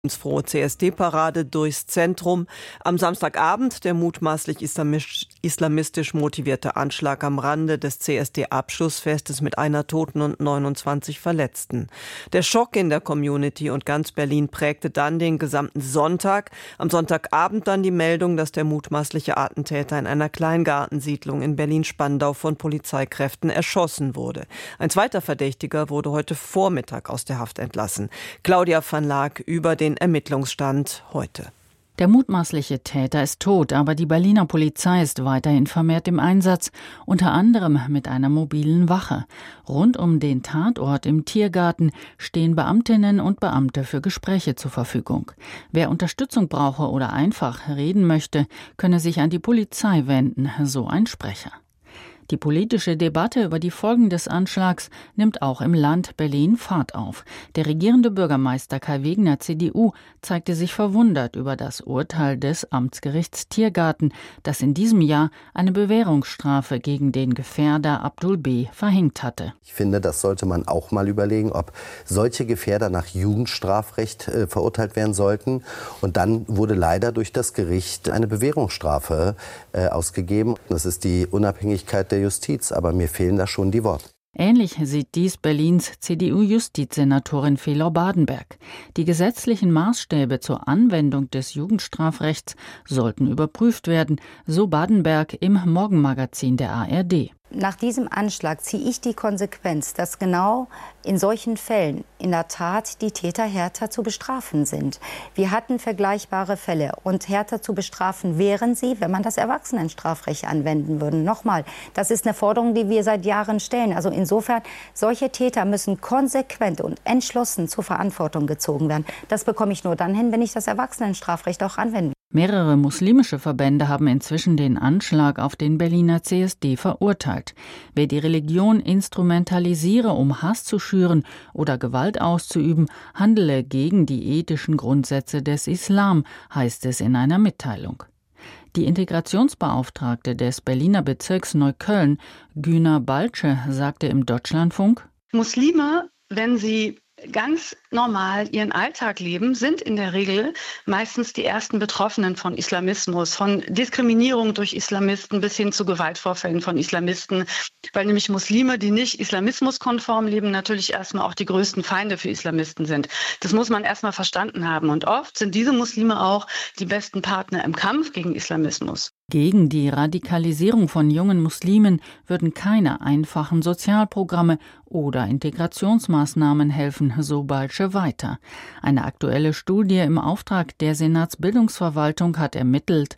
Frohe CSD-Parade durchs Zentrum. Am Samstagabend der mutmaßlich islamistisch motivierte Anschlag am Rande des CSD-Abschlussfestes mit einer Toten und 29 Verletzten. Der Schock in der Community und ganz Berlin prägte dann den gesamten Sonntag. Am Sonntagabend dann die Meldung, dass der mutmaßliche Attentäter in einer Kleingartensiedlung in Berlin-Spandau von Polizeikräften erschossen wurde. Ein zweiter Verdächtiger wurde heute Vormittag aus der Haft entlassen. Claudia van Laak über den Ermittlungsstand heute. Der mutmaßliche Täter ist tot, aber die Berliner Polizei ist weiterhin vermehrt im Einsatz, unter anderem mit einer mobilen Wache. Rund um den Tatort im Tiergarten stehen Beamtinnen und Beamte für Gespräche zur Verfügung. Wer Unterstützung brauche oder einfach reden möchte, könne sich an die Polizei wenden, so ein Sprecher. Die politische Debatte über die Folgen des Anschlags nimmt auch im Land Berlin Fahrt auf. Der regierende Bürgermeister Kai Wegner, CDU, zeigte sich verwundert über das Urteil des Amtsgerichts Tiergarten, das in diesem Jahr eine Bewährungsstrafe gegen den Gefährder Abdul B. verhängt hatte. Ich finde, das sollte man auch mal überlegen, ob solche Gefährder nach Jugendstrafrecht verurteilt werden sollten. Und dann wurde leider durch das Gericht eine Bewährungsstrafe ausgegeben. Das ist die Unabhängigkeit der Justiz, aber mir fehlen da schon die Worte. Ähnlich sieht dies Berlins CDU-Justizsenatorin Fehlor-Badenberg. Die gesetzlichen Maßstäbe zur Anwendung des Jugendstrafrechts sollten überprüft werden, so Badenberg im Morgenmagazin der ARD. Nach diesem Anschlag ziehe ich die Konsequenz, dass genau in solchen Fällen in der Tat die Täter härter zu bestrafen sind. Wir hatten vergleichbare Fälle und härter zu bestrafen wären sie, wenn man das Erwachsenenstrafrecht anwenden würde. Nochmal, das ist eine Forderung, die wir seit Jahren stellen. Also insofern, solche Täter müssen konsequent und entschlossen zur Verantwortung gezogen werden. Das bekomme ich nur dann hin, wenn ich das Erwachsenenstrafrecht auch anwende. Mehrere muslimische Verbände haben inzwischen den Anschlag auf den Berliner CSD verurteilt. Wer die Religion instrumentalisiere, um Hass zu schüren oder Gewalt auszuüben, handele gegen die ethischen Grundsätze des Islam, heißt es in einer Mitteilung. Die Integrationsbeauftragte des Berliner Bezirks Neukölln, Güner Balce, sagte im Deutschlandfunk: Muslime, wenn sie ganz normal ihren Alltag leben, sind in der Regel meistens die ersten Betroffenen von Islamismus, von Diskriminierung durch Islamisten bis hin zu Gewaltvorfällen von Islamisten, weil nämlich Muslime, die nicht islamismuskonform leben, natürlich erstmal auch die größten Feinde für Islamisten sind. Das muss man erstmal verstanden haben. Und oft sind diese Muslime auch die besten Partner im Kampf gegen Islamismus. Gegen die Radikalisierung von jungen Muslimen würden keine einfachen Sozialprogramme oder Integrationsmaßnahmen helfen, so Balce weiter. Eine aktuelle Studie im Auftrag der Senatsbildungsverwaltung hat ermittelt,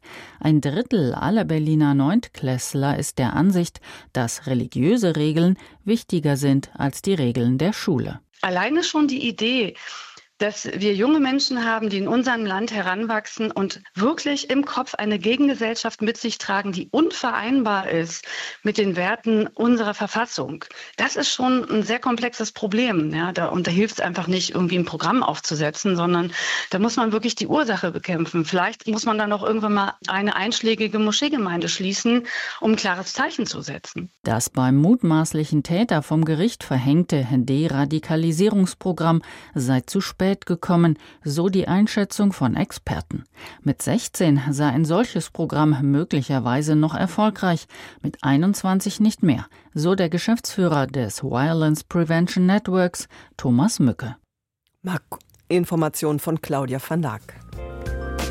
1/3 aller Berliner Neuntklässler ist der Ansicht, dass religiöse Regeln wichtiger sind als die Regeln der Schule. Alleine schon die Idee, dass wir junge Menschen haben, die in unserem Land heranwachsen und wirklich im Kopf eine Gegengesellschaft mit sich tragen, die unvereinbar ist mit den Werten unserer Verfassung. Das ist schon ein sehr komplexes Problem. Ja, da hilft es einfach nicht, irgendwie ein Programm aufzusetzen, sondern da muss man wirklich die Ursache bekämpfen. Vielleicht muss man dann auch irgendwann mal eine einschlägige Moscheegemeinde schließen, um ein klares Zeichen zu setzen. Das beim mutmaßlichen Täter vom Gericht verhängte Deradikalisierungsprogramm sei zu spät gekommen, so die Einschätzung von Experten. Mit 16 sei ein solches Programm möglicherweise noch erfolgreich, mit 21 nicht mehr, so der Geschäftsführer des Violence Prevention Networks, Thomas Mücke. Information von Claudia van Laak.